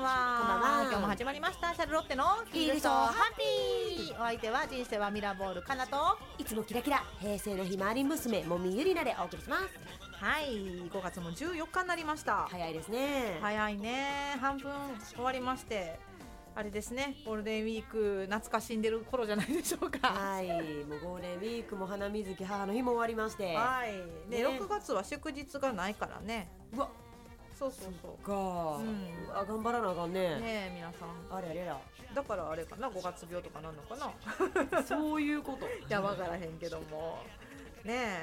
は。 今日も始まりましたシャルロッテのいいでしょうハッピお相手は人生はミラーボールかなと、 いつもキラキラ平成のひまわり娘もみゆりなでお送りします。 はい5月も14日になりました。 早いですね。 早いね。半分終わりまして、あれですね、ゴールデンウィーク懐かしんでる頃じゃないでしょうか。 はい、もうゴールデンウィークも花水木母の日も終わりまして、 はいね、 ね 6月は祝日がないからね。 うわそうそうそうか、 うんうわ頑張らなあかんね。 ねえ皆さん、 あれあれやだからあれかな、5月病とかなんのかな。 らそういうこと。 いや分からへんけどもね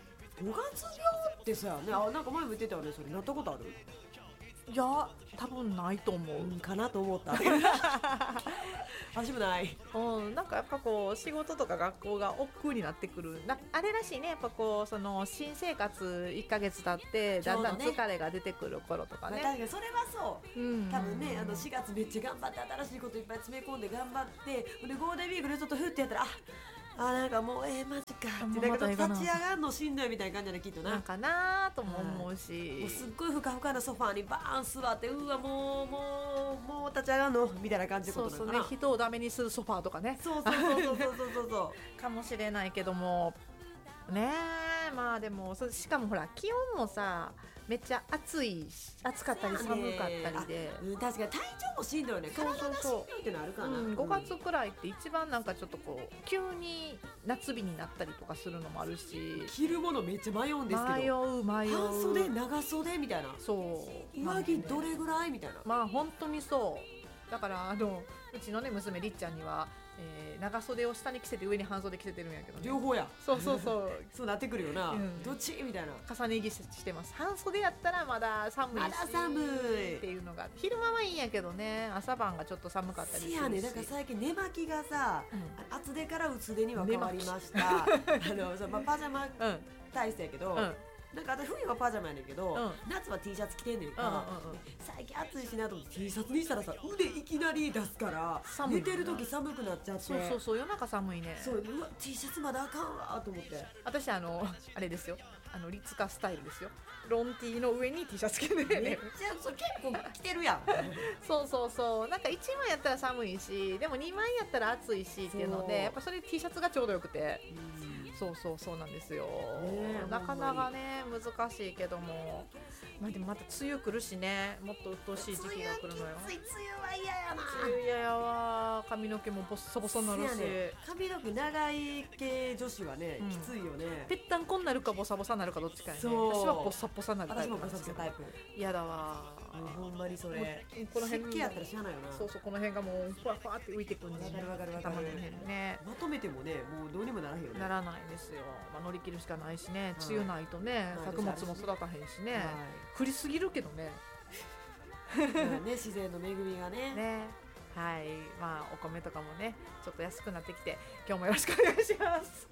5月病ってさ、ね、あ、なんか前も言ってたよね。それなったことある？ え、いや多分ないと思う、 かなと思った私もない。 なんかやっぱこう仕事とか学校が億劫になってくるあれらしいね。やっぱこうその新生活1ヶ月経ってだんだんちょうどね疲れが出てくる頃とかまあ、 ね、 確かにそれはそううん多分ね、4月めっちゃ頑張って新しいこといっぱい詰め込んで頑張って、でゴールデンウィークでちょっとふってやったらなんかもうマジかって、なんか立ち上がるのしんどいみたいな感じだね、きっとな。 なんかなとも思うし、 もうすっごいふかふかなソファーにバーン座って、うわもう立ち上がるのみたいな感じのことなのかな。 そうそうね、人をダメにするソファーとかね、 そうそうかもしれないけどもねえ、まあでもしかもほら気温もさめっちゃ暑かったり寒かったりで、 確かに体調もしんどいよね。 そうそうそう体がしんどいってのあるかな。 5月くらいって一番なんかちょっとこう急に夏日になったりとかするのもあるし、 着るものめっちゃ迷うんですけど、 迷う半袖長袖みたいな、 そう上着どれぐらいみたいな。 まあ本当にそうだからうちのね娘りっちゃんには、長袖を下に着せて上に半袖着せてるんやけどね。 両方や。 そうそうそうそうなってくるよな、 うんどっちみたいな。 重ね着してます。半袖やったらまだ寒いし、 まだ寒いっていうのが、昼間はいいんやけどね、朝晩がちょっと寒かったりするし。 せやね、だから最近寝巻きがさ、厚手から薄手には変わりましたパジャマ体質やけど、なんか私冬はパジャマやねんけど、夏は T シャツ着てんねんか、最近暑いしなと思って T シャツにしたらさ、腕いきなり出すから寝てる時寒くなっちゃって、 そう夜中寒いね。 そう、うわ T シャツまだあかんわと思って。 私あれですよ、リツカスタイルですよ。ロン T の上に T シャツ着てね。 めっちゃそう結構着てるやんそうなんか1枚やったら寒いし、でも2枚やったら暑いしっていうので、やっぱそれ T シャツがちょうどよくて、そうなんですよ、なかなかね難しいけども、まあでもまた梅雨来るしね、もっと鬱陶しい時期が来るのよ。 梅雨は嫌やな。 梅雨嫌やわ。髪の毛もボッサボサになるし、 髪の毛長い系女子はね、きついよね。 ぺったんこになるかボサボサになるかどっちかやね。 そう私はボッサボサになるタイプ私もボサボサタイプ。 嫌だわ。 ほんまにそれこの辺湿気やったらしゃあないよな。 そうこの辺がもうふわふわって浮いてくるんで、 わかる頭の辺ね、 まとめてもね、もうどうにもならへんよね。 ならないですよ。乗り切るしかないしね、梅雨ないとね、作物も育たへんしね、降りすぎるけどね自然の恵みがね。 はい、まあお米とかもねちょっと安くなってきて、今日もよろしくお願いします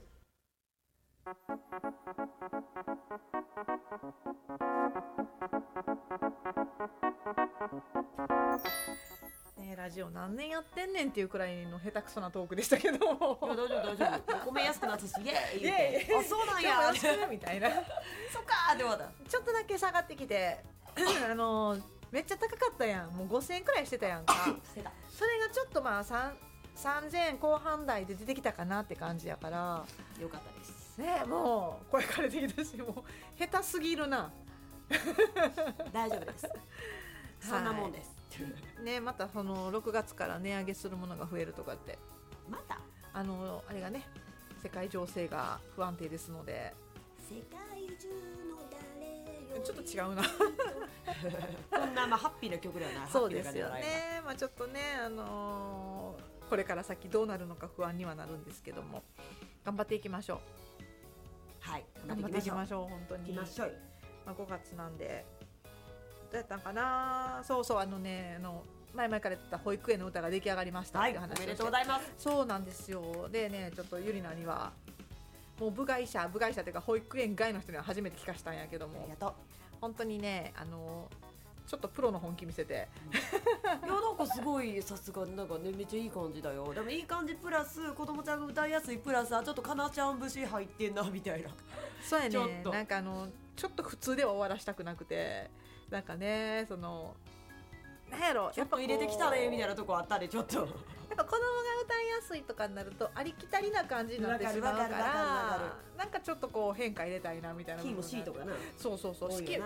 ラジオ何年やってんねんっていうくらいの下手くそなトークでしたけども、 大丈夫米安くなったし、イエーイ言って、あ、そうなんや今日もよろしくみたいなそっかーで終わった。 ちょっとだけ下がってきてめっちゃ高かったやん。もう5000円くらいしてたやんかしてた。 それがちょっとまあ3000円後半台で出てきたかなって感じやからよかったですね。もうこれからできたし、もう下手すぎるな大丈夫ですそんなもんですね。またその6月から値上げするものが増えるとかって、 またあれがね、世界情勢が不安定ですので、 世界中の誰よちょっと違うなこんなハッピーな曲ではない。 そうですよね。まあちょっとね、これから先どうなるのか不安にはなるんですけども、頑張っていきましょう。 はい、 頑張っていきましょう。本当に。 ましょう。 まあ、5月なんでどうやったんかな。前々から言ってた保育園の歌が出来上がりましたっていう話をして、 おめでとうございます。 そうなんですよ。でね、ちょっとゆりなにはもう部外者というか保育園外の人には初めて聞かしたんやけども、 ありがとう。 本当にね、ちょっとプロの本気見せて、 いやなんかすごいさすがなんかねめっちゃいい感じだよ。でもいい感じプラス子供ちゃんが歌いやすいプラスちょっとかなちゃん節入ってんなみたいな。 そうやね。 ちょっとなんかちょっと普通では終わらしたくなくて、なんかねなんやろちょっと入れてきたねみたいなとこあったでちょっと。 やっぱ子供が歌いやすいとかになるとありきたりな感じになってしまうからなんかちょっとこう変化入れたいなみたいなキーも C とかな。 そうそうそう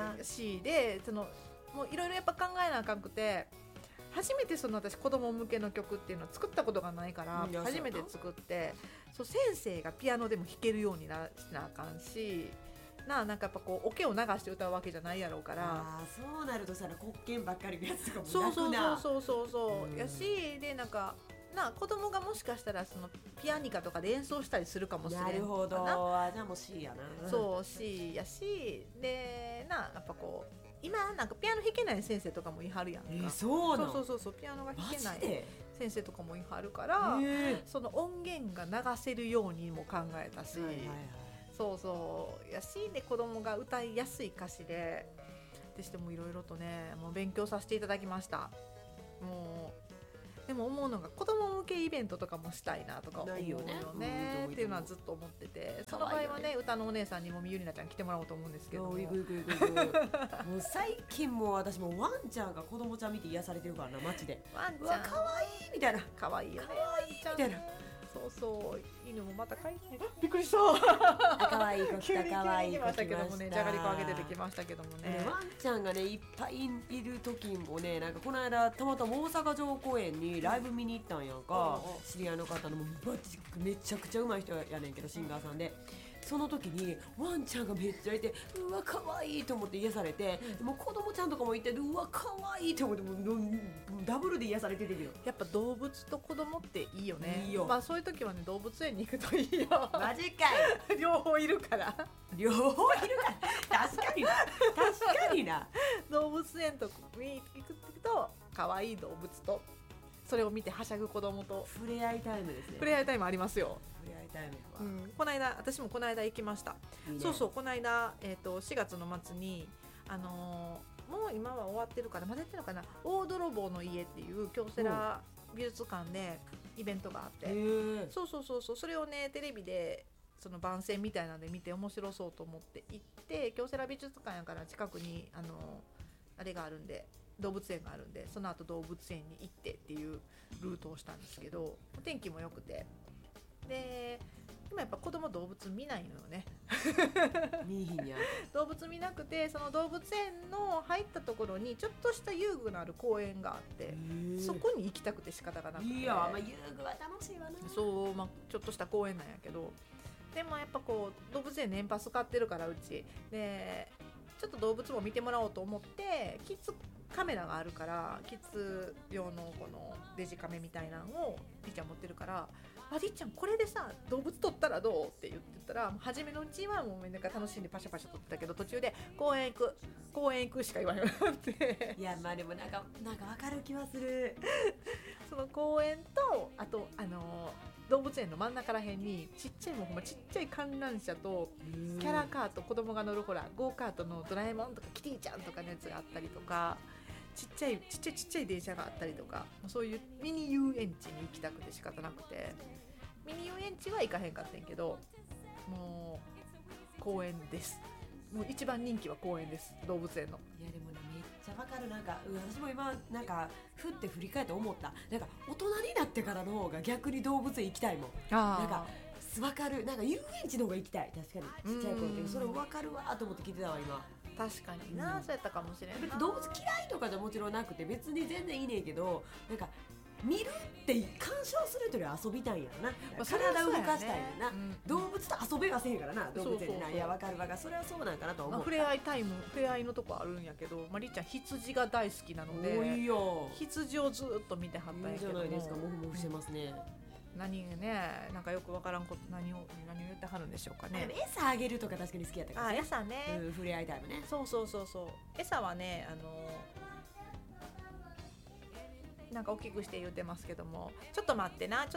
C でもういろいろやっぱ考えなあかんくて初めて私子供向けの曲っていうのを作ったことがないから初めて作って先生がピアノでも弾けるようになあかんしなんかやっぱこうオケを流して歌うわけじゃないやろうからそうなるとさ黒鍵ばっかりのやつとかもそうやしでなんか子供がもしかしたらピアニカとかで演奏したりするかもしれないなるほどじゃあもう C やな。 そう C やしでやっぱこう今なんかピアノ弾けない先生とかもいはるやんか。 そうピアノが弾けない先生とかもいはるからその音源が流せるようにも考えたし、そうやしで子供が歌いやすい歌詞でしてもいろいろとねもう勉強させていただきました。もうでも思うのが子供向けイベントとかもしたいなとか思うよねっていうのはずっと思ってて、その場合はね歌のお姉さんにもみゆりなちゃん来てもらおうと思うんですけどももう最近もう私もワンちゃんが子供ちゃん見て癒されてるからな街でワンちゃんかわいいみたいなかわいいよねみたいなそう犬もまた帰ってびっくりしたかわいい子来たかわいい子来ましたけどもねじゃがりこあげててきましたけどもねワンちゃんがねいっぱいいる時もねなんかこの間たまたま大阪城公園にライブ見に行ったんやんか、知り合いの方のめちゃくちゃ上手い人やねんけどシンガーさんでその時にワンちゃんがめっちゃいてうわかわいいと思って癒されて、でも子供ちゃんとかもいてうわかわいいと思ってもダブルで癒されてるけどやっぱ動物と子供っていいよね。 いいよ、 そういう時はね動物園に行くといいよ。 マジかい両方いるから両方いるから確かにな動物園とに行くと可愛い動物とそれを見てはしゃぐ子供と触れ合いタイムですね。 触れ合いタイムありますよ。 触れ合いタイムは、 この間私もこの間行きました。いいね、そうこの間、4月の末にもう今は終わってるからまだやってるのかな大泥棒の家っていう京セラ美術館でイベントがあって、そうそれをねテレビでその番宣みたいなので見て面白そうと思って行って京セラ美術館やから近くにあれがあるんで動物園があるんでその後動物園に行ってっていうルートをしたんですけどお天気も良くてで今やっぱ子供動物見ないのよね見ひんや動物見なくてその動物園の入ったところにちょっとした遊具のある公園があってそこに行きたくて仕方がなくていや、遊具は楽しいわなそう、ちょっとした公園なんやけどでもやっぱこう動物園年パス買ってるからうちでちょっと動物も見てもらおうと思ってキッズカメラがあるからキッズ用のこのデジカメみたいなのをりっちゃん持ってるからりっちゃんこれでさ動物撮ったらどうって言ってたら初めのうちはもうみんなが楽しんでパシャパシャ撮ってたけど途中で公園行くしか言わなくなっていやでもなんか分かる気はするその公園とあと動物園の真ん中らへんにちっちゃいちっちゃい観覧車とキャラカート子供が乗るゴーカートのドラえもんとかキティちゃんとかのやつがあったりとかちっちゃい電車があったりとかそういうミニ遊園地に行きたくて仕方なくてミニ遊園地は行かへんかったんやけどもう公園です。もう一番人気は公園です動物園の。 いやでもねめっちゃわかるなんか私も今なんかふって振り返って思ったなんか大人になってからの方が逆に動物園行きたいもん。なんかわかるなんか遊園地の方が行きたい確かにちっちゃい頃ってそれわかるわと思って聞いてたわ今。 確かにな、そうやったかもしれない。 動物嫌いとかじゃもちろんなくて別に全然いいねんけどなんか見るって鑑賞するというより遊びたいんやろな、体を動かしたいんやな、動物と遊べはせへんからな動物園な。いや分かるそれはそうなんかなと思う。 触れ合いタイム触れ合いのとこあるんやけどりっちゃん羊が大好きなのでいいよ羊をずっと見てはったんやけどもいいじゃないですかモフモフしてますね。 何ねなんかよくわからんこと何を言ってはるんでしょうかね。 餌あげるとか確かに好きやったからね。 餌ね、 触れ合いタイムね。 そう餌はねなんか大きくして言ってますけどもちょっと待ってな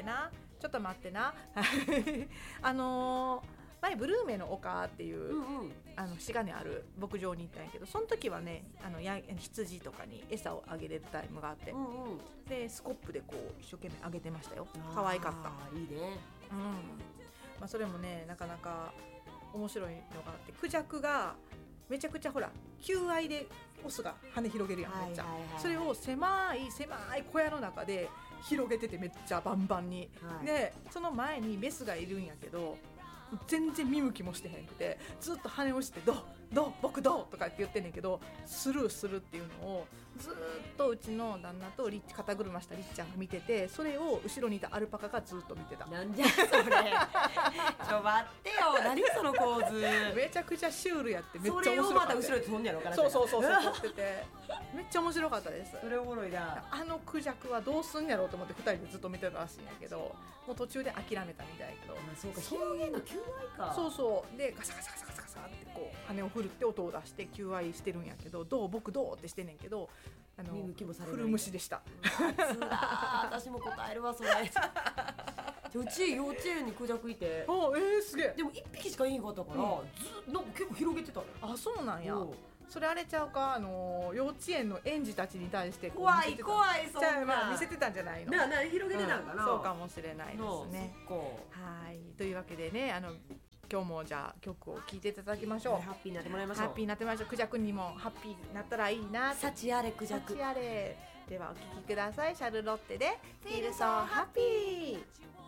前ブルーメの丘っていう、滋賀にある牧場に行ったんやけどその時はね羊とかに餌をあげれるタイムがあって、でスコップでこう一生懸命あげてましたよ。可愛かった。 いいね。 それもねなかなか面白いのがあってクジャクがめちゃくちゃほら求愛でオスが羽広げるやん、めっちゃ、それを狭い小屋の中で広げてて、めっちゃバンバンに、でその前にメスがいるんやけど全然見向きもしてへんくて、ずっと羽をしてどう僕どうとかって言ってんねんけど、スルーするっていうのをずっとうちの旦那と肩車したリッちゃんが見てて、それを後ろにいたアルパカがずっと見てた。 なんじゃそれちょ待ってよ、何その構図めちゃくちゃシュールやって、めっちゃ面それをま白かった。 た後ろで飛んでやろうかな。 そう撮っててめっちゃ面白かったです。 それおもろいな。 あのクジャクはどうすんやろうと思って2人でずっと見てたらしいんやけど、もう途中で諦めたみたいやけど、 そうか、広げんの求愛か。 そうでガサガサガサガサガサってこう羽を振るって音を出して求愛してるんやけど、僕どうってしてんねんけど、 見向きもされない。 古虫でした。 私も答えるわそれうち幼稚園にクジャクいて、 すげえ。 でも1匹しかいんかったから、なんか結構広げてたの。 あ、そうなんや。それあれちゃうか、幼稚園の園児たちに対して怖いそんな見せてたんじゃないの。 広げてたんかな。 そうかもしれないですね。はい、というわけでね、今日もじゃあ曲を聴いていただきましょう。 ハッピーになってもらいましょう。 ハッピーになってもらいましょう。クジャクにもハッピーになったらいいな。 幸あれクジャク。 幸あれ。ではお聴きください。シャルロッテで Feel So Happy。